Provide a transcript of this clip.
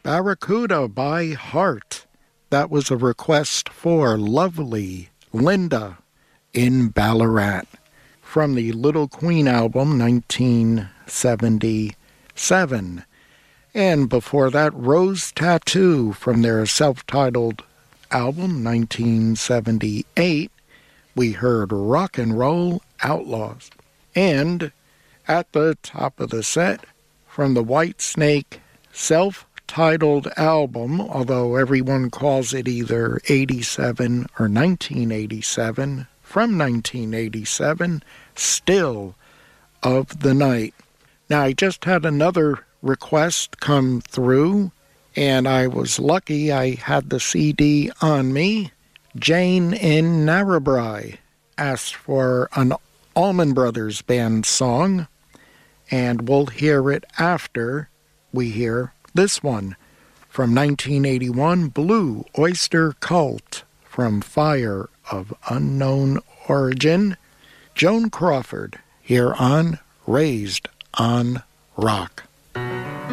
Barracuda by Heart. That was a request for lovely Linda in Ballarat from the Little Queen album, 1977. And before that, Rose Tattoo from their self-titled album, 1978. We heard Rock and Roll Outlaws. And at the top of the set, from the Whitesnake self-titled album, although everyone calls it either 87 or 1987, from 1987, Still of the Night. Now, I just had another request come through, and I was lucky I had the CD on me. Jane in Narrabri asked for an Allman Brothers Band song, and we'll hear it after we hear this one from 1981, Blue Oyster Cult from Fire of Unknown Origin. Joan Crawford here on Raised on Rock.